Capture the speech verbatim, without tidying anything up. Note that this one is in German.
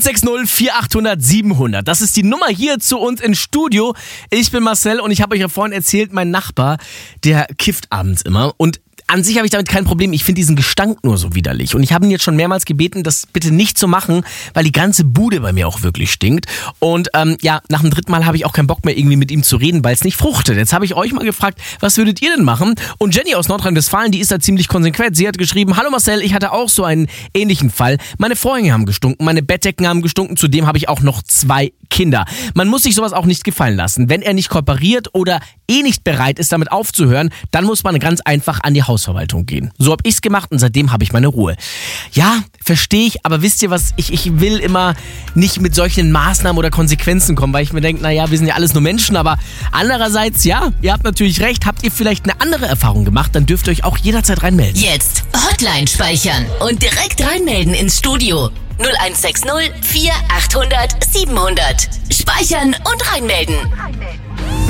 eins sechs null vier acht null null sieben null null. Das ist die Nummer hier zu uns ins Studio. Ich bin Marcel und ich habe euch ja vorhin erzählt, mein Nachbar, der kifft abends immer. Und an sich habe ich damit kein Problem. Ich finde diesen Gestank nur so widerlich. Und ich habe ihn jetzt schon mehrmals gebeten, das bitte nicht zu machen, weil die ganze Bude bei mir auch wirklich stinkt. Und ähm, ja, nach dem dritten Mal habe ich auch keinen Bock mehr, irgendwie mit ihm zu reden, weil es nicht fruchtet. Jetzt habe ich euch mal gefragt, was würdet ihr denn machen? Und Jenny aus Nordrhein-Westfalen, die ist da ziemlich konsequent. Sie hat geschrieben, hallo Marcel, ich hatte auch so einen ähnlichen Fall. Meine Vorhänge haben gestunken, meine Bettdecken haben gestunken. Zudem habe ich auch noch zwei Kinder. Man muss sich sowas auch nicht gefallen lassen. Wenn er nicht kooperiert oder eh nicht bereit ist, damit aufzuhören, dann muss man ganz einfach an die Hausverwaltung gehen. So habe ich's gemacht und seitdem habe ich meine Ruhe. Ja, verstehe ich, aber wisst ihr was, ich, ich will immer nicht mit solchen Maßnahmen oder Konsequenzen kommen, weil ich mir denke, naja, wir sind ja alles nur Menschen, aber andererseits, ja, ihr habt natürlich recht, habt ihr vielleicht eine andere Erfahrung gemacht, dann dürft ihr euch auch jederzeit reinmelden. Jetzt Hotline speichern und direkt reinmelden ins Studio. null eins sechs null vier acht null null sieben null null. Speichern und reinmelden.